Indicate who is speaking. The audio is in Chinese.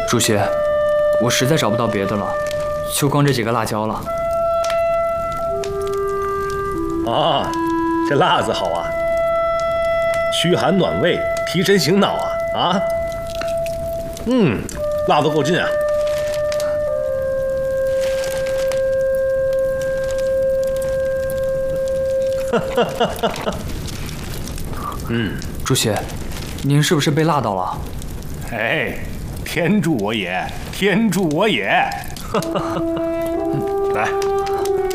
Speaker 1: 主席，我实在找不到别的了，就光这几个辣椒了。
Speaker 2: 啊，这辣子好啊，驱寒暖胃，提神醒脑啊！辣子够劲啊！
Speaker 1: 主席，您是不是被辣到了？
Speaker 2: 哎，天助我也，天助我也！来，